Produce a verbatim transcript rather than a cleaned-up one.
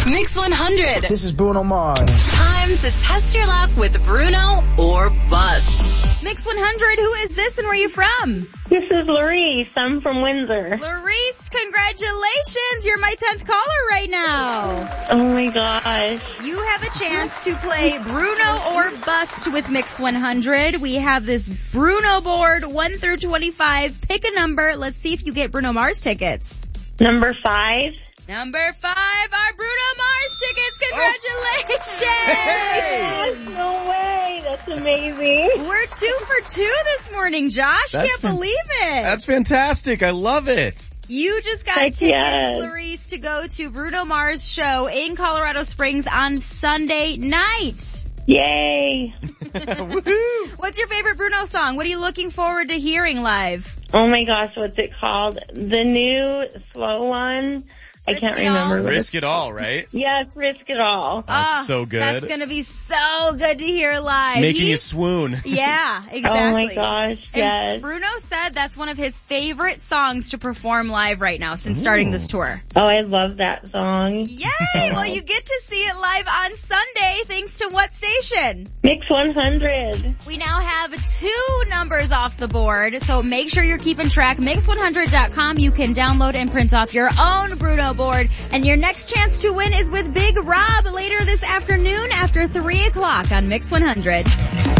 Mix one hundred. This is Bruno Mars. Time to test your luck with Bruno or bust. Mix one hundred, who is this and where are you from? This is Larice. I'm from Windsor. Larice, congratulations. You're my tenth caller right now. Oh my gosh. You have a chance to play Bruno or bust with Mix one hundred. We have this Bruno board, one through twenty-five. Pick a number. Let's see if you get Bruno Mars tickets. Number five. Number five are Bruno Mars tickets. Congratulations. Hey. No way. That's amazing. We're two for two this morning, Josh. That's Can't fan- believe it. That's fantastic. I love it. You just got Heck tickets, yes. Larice, to go to Bruno Mars' show in Colorado Springs on Sunday night. Yay. Woohoo. What's your favorite Bruno song? What are you looking forward to hearing live? Oh my gosh, what's it called? The new slow one. I Risk can't It All? remember. what Risk it's- it all, right? Yes, Risk It All. That's Ah, so good. That's going to be so good to hear live. Making He- you swoon. Yeah, exactly. Oh my gosh, And yes. Bruno said that's one of his favorite songs to perform live right now since starting this tour. Oh, I love that song. Yay! Well, you get to see it live on Sunday thanks to what station? Mix one hundred. We now have two numbers off the board, so make sure you're keeping track. mix one hundred dot com. You can download and print off your own Bruno board. And your next chance to win is with Big Rob later this afternoon after three o'clock on Mix one hundred.